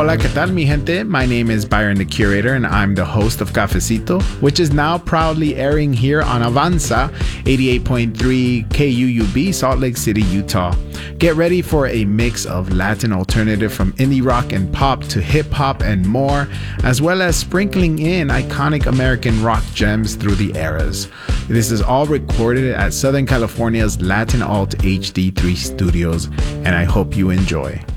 Hola, ¿qué tal, mi gente? My name is Byron the Curator, and I'm the host of Cafecito, which is now proudly airing here on Avanza 88.3 KUUB, Salt Lake City, Utah. Get ready for a mix of Latin alternative from indie rock and pop to hip hop and more, as well as sprinkling in iconic American rock gems through the eras. This is all recorded at Southern California's Latin Alt HD3 Studios, and I hope you enjoy.